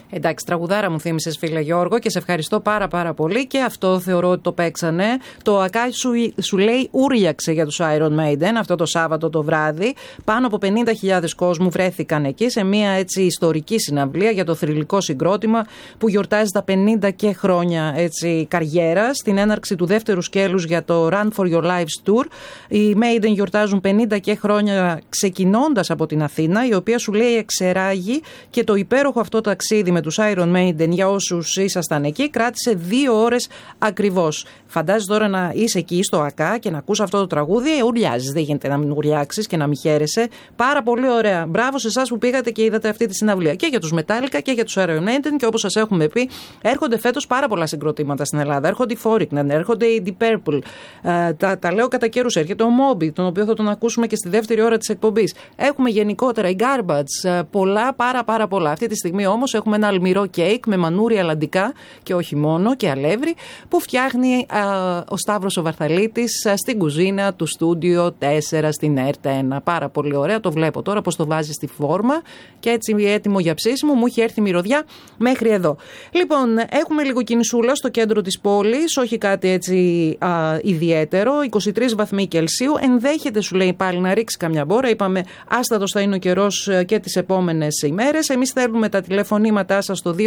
Εντάξει, τραγουδάρα μου θύμισες, φίλε Γιώργο, και σε ευχαριστώ πάρα πολύ, και αυτό θεωρώ ότι το παίξανε. Το Akai σου λέει ούρλιαξε για τους Iron Maiden αυτό το Σάββατο το βράδυ. Πάνω από 50.000 κόσμου βρέθηκαν εκεί σε μια έτσι ιστορική συναυλία για το θρυλικό συγκρότημα που γιορτάζει τα 50 και χρόνια έτσι καριέρα. Στην έναρξη του δεύτερου σκέλους για το Run for Your Lives Tour, οι Maiden γιορτάζουν 50 και χρόνια ξεκινώντας από την Αθήνα, η οποία σου λέει εξεράγει, και το υπέροχο αυτό ταξίδι με τους Iron Maiden, για όσους ήσασταν εκεί, κράτησε 2 ώρες ακριβώς. Φαντάζεσαι τώρα να είσαι εκεί στο ΑΚΑ και να ακούς αυτό το τραγούδι, ουρλιάζεις. Δεν γίνεται να μην ουρλιάξεις και να μην χαίρεσαι. Πάρα πολύ ωραία. Μπράβο σε εσάς που πήγατε και είδατε αυτή τη συναυλία. Και για τους Metallica και για τους Iron Maiden, και όπως σας έχουμε πει, έρχονται φέτος πάρα πολλά συγκροτήματα στην Ελλάδα. Έρχονται οι Foreigner, έρχονται οι Deep Purple. Τα λέω κατά καιρούς. Έρχεται ο Moby, τον οποίο θα τον ακούσουμε και στη δεύτερη ώρα της εκπομπής. Έχουμε γενικότερα οι Garbage. Πολλά, πάρα πολλά. Αυτή τη στιγμή όμως έχουμε ένα αλμυρό κέικ με μανούρι αλαντικά και όχι μόνο, και αλεύρι, που φτιάχνει ο Σταύρος ο Βαρθαλίτης στην κουζίνα του Στούντιο 4 στην ΕΡΤ1. Πάρα πολύ ωραία, το βλέπω τώρα πως το βάζει στη φόρμα και έτσι έτοιμο για ψήσιμο. Μου έχει έρθει μυρωδιά μέχρι εδώ. Λοιπόν, έχουμε λίγο κινησούλα στο κέντρο της πόλης, όχι κάτι έτσι ιδιαίτερο. 23 βαθμοί Κελσίου. Ενδέχεται, σου λέει, πάλι να ρίξει καμιά μπόρα. Είπαμε, άστατος θα είναι ο καιρός και τις επόμενες ημέρες. Εμείς θέλουμε τα τηλεφωνήματά σας στο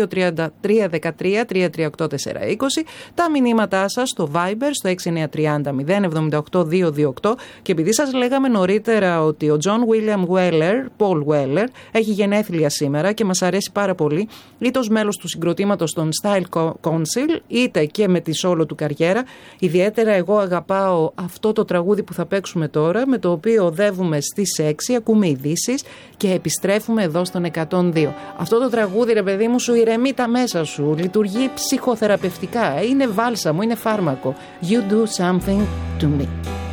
233-338-420, τα μηνύματά σας στο Viber στο 6930-078-228, και επειδή σας λέγαμε νωρίτερα ότι ο John William Paul Weller έχει γενέθλια σήμερα και μας αρέσει πάρα πολύ, είτε ως μέλος του συγκροτήματος των Style Council, είτε και με τη solo του καριέρα. Ιδιαίτερα εγώ αγαπάω αυτό το τραγούδι που θα παίξουμε τώρα, με το οποίο οδεύουμε στις 6, ακούμε ειδήσεις και επιστρέφουμε εδώ στον 102. Αυτό το τραγούδι, ρε παιδί μου, σου ηρεμεί τα μέσα σου, λειτουργεί ψυχοθεραπευτικά, είναι βάλσαμο, είναι φάρμακο. You do something to me.